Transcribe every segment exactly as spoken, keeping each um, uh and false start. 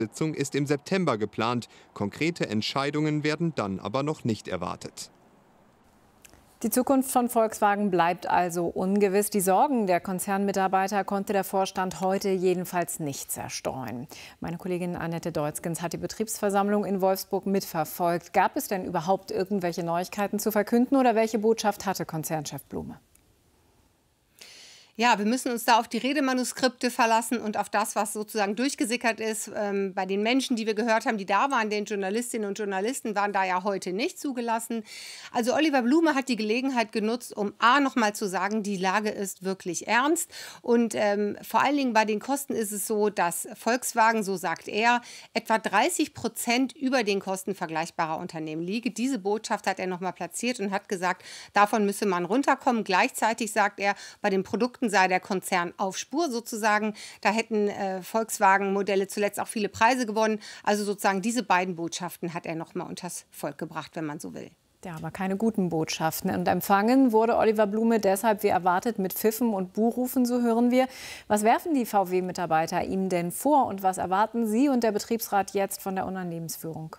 Sitzung ist im September geplant. Konkrete Entscheidungen werden dann aber noch nicht erwartet. Die Zukunft von Volkswagen bleibt also ungewiss. Die Sorgen der Konzernmitarbeiter konnte der Vorstand heute jedenfalls nicht zerstreuen. Meine Kollegin Annette Deutzgens hat die Betriebsversammlung in Wolfsburg mitverfolgt. Gab es denn überhaupt irgendwelche Neuigkeiten zu verkünden oder welche Botschaft hatte Konzernchef Blume? Ja, wir müssen uns da auf die Redemanuskripte verlassen und auf das, was sozusagen durchgesickert ist. Ähm, bei den Menschen, die wir gehört haben, die da waren, den Journalistinnen und Journalisten, waren da ja heute nicht zugelassen. Also Oliver Blume hat die Gelegenheit genutzt, um A, noch mal zu sagen, die Lage ist wirklich ernst. Und ähm, vor allen Dingen bei den Kosten ist es so, dass Volkswagen, so sagt er, etwa dreißig Prozent über den Kosten vergleichbarer Unternehmen liege. Diese Botschaft hat er noch mal platziert und hat gesagt, davon müsse man runterkommen. Gleichzeitig sagt er, bei den Produkten sei der Konzern auf Spur sozusagen. Da hätten äh, Volkswagen-Modelle zuletzt auch viele Preise gewonnen. Also sozusagen diese beiden Botschaften hat er noch mal unters Volk gebracht, wenn man so will. Ja, aber keine guten Botschaften. Und empfangen wurde Oliver Blume deshalb wie erwartet mit Pfiffen und Buhrufen, so hören wir. Was werfen die V W-Mitarbeiter ihm denn vor und was erwarten Sie und der Betriebsrat jetzt von der Unternehmensführung?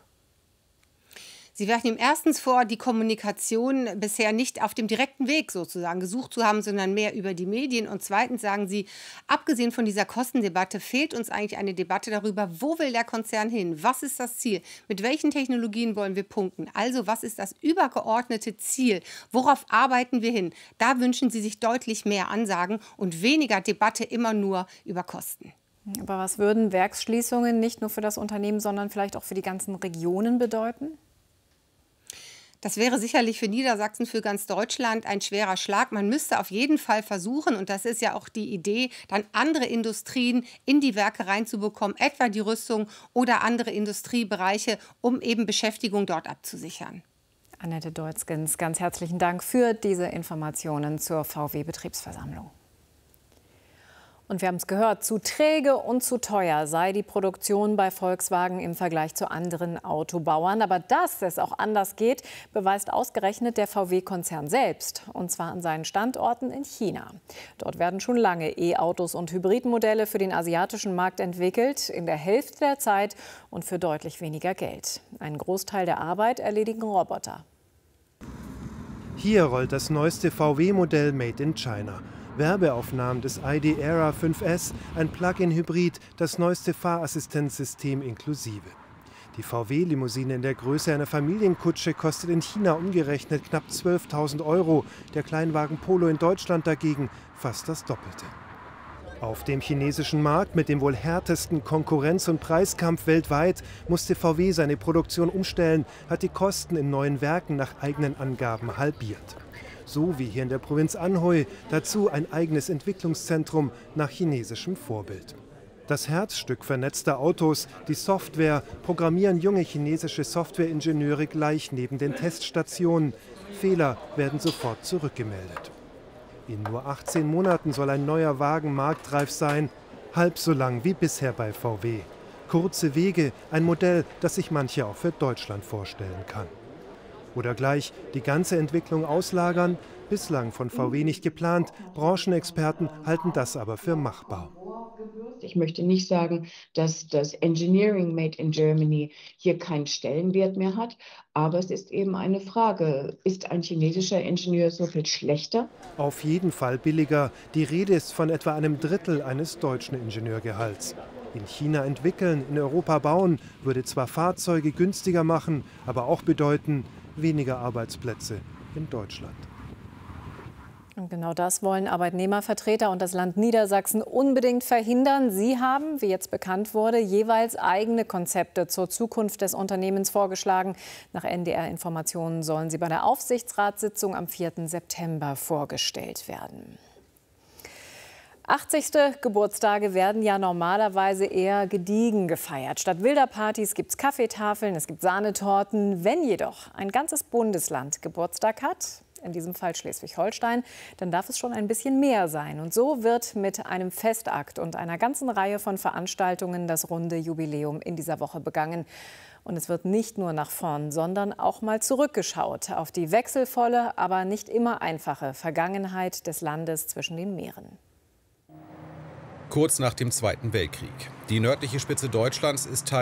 Sie werfen ihm erstens vor, die Kommunikation bisher nicht auf dem direkten Weg sozusagen gesucht zu haben, sondern mehr über die Medien. Und zweitens sagen Sie, abgesehen von dieser Kostendebatte fehlt uns eigentlich eine Debatte darüber, wo will der Konzern hin? Was ist das Ziel? Mit welchen Technologien wollen wir punkten? Also was ist das übergeordnete Ziel? Worauf arbeiten wir hin? Da wünschen Sie sich deutlich mehr Ansagen und weniger Debatte immer nur über Kosten. Aber was würden Werksschließungen nicht nur für das Unternehmen, sondern vielleicht auch für die ganzen Regionen bedeuten? Das wäre sicherlich für Niedersachsen, für ganz Deutschland ein schwerer Schlag. Man müsste auf jeden Fall versuchen, und das ist ja auch die Idee, dann andere Industrien in die Werke reinzubekommen, etwa die Rüstung oder andere Industriebereiche, um eben Beschäftigung dort abzusichern. Annette Deutzgens, ganz herzlichen Dank für diese Informationen zur V W-Betriebsversammlung. Und wir haben es gehört, zu träge und zu teuer sei die Produktion bei Volkswagen im Vergleich zu anderen Autobauern. Aber dass es auch anders geht, beweist ausgerechnet der V W-Konzern selbst. Und zwar an seinen Standorten in China. Dort werden schon lange E-Autos und Hybridmodelle für den asiatischen Markt entwickelt, in der Hälfte der Zeit und für deutlich weniger Geld. Einen Großteil der Arbeit erledigen Roboter. Hier rollt das neueste V W-Modell Made in China. Werbeaufnahmen des I D Era fünf S, ein Plug-in-Hybrid, das neueste Fahrassistenzsystem inklusive. Die V W-Limousine in der Größe einer Familienkutsche kostet in China umgerechnet knapp zwölftausend Euro, der Kleinwagen Polo in Deutschland dagegen fast das Doppelte. Auf dem chinesischen Markt mit dem wohl härtesten Konkurrenz- und Preiskampf weltweit musste V W seine Produktion umstellen, hat die Kosten in neuen Werken nach eigenen Angaben halbiert. So wie hier in der Provinz Anhui, dazu ein eigenes Entwicklungszentrum nach chinesischem Vorbild. Das Herzstück vernetzter Autos, die Software, programmieren junge chinesische Softwareingenieure gleich neben den Teststationen. Fehler werden sofort zurückgemeldet. In nur achtzehn Monaten soll ein neuer Wagen marktreif sein, halb so lang wie bisher bei V W. Kurze Wege, ein Modell, das sich manche auch für Deutschland vorstellen kann. Oder gleich die ganze Entwicklung auslagern, bislang von V W nicht geplant. Branchenexperten halten das aber für machbar. Ich möchte nicht sagen, dass das Engineering Made in Germany hier keinen Stellenwert mehr hat, aber es ist eben eine Frage, ist ein chinesischer Ingenieur so viel schlechter? Auf jeden Fall billiger. Die Rede ist von etwa einem Drittel eines deutschen Ingenieurgehalts. In China entwickeln, in Europa bauen, würde zwar Fahrzeuge günstiger machen, aber auch bedeuten, weniger Arbeitsplätze in Deutschland. Und genau das wollen Arbeitnehmervertreter und das Land Niedersachsen unbedingt verhindern. Sie haben, wie jetzt bekannt wurde, jeweils eigene Konzepte zur Zukunft des Unternehmens vorgeschlagen. Nach N D R-Informationen sollen sie bei der Aufsichtsratssitzung am vierten September vorgestellt werden. achtzigste Geburtstage werden ja normalerweise eher gediegen gefeiert. Statt wilder Partys gibt es Kaffeetafeln, es gibt Sahnetorten. Wenn jedoch ein ganzes Bundesland Geburtstag hat, in diesem Fall Schleswig-Holstein, dann darf es schon ein bisschen mehr sein. Und so wird mit einem Festakt und einer ganzen Reihe von Veranstaltungen das runde Jubiläum in dieser Woche begangen. Und es wird nicht nur nach vorn, sondern auch mal zurückgeschaut auf die wechselvolle, aber nicht immer einfache Vergangenheit des Landes zwischen den Meeren. kurz nach dem Zweiten Weltkrieg. Die nördliche Spitze Deutschlands ist Teil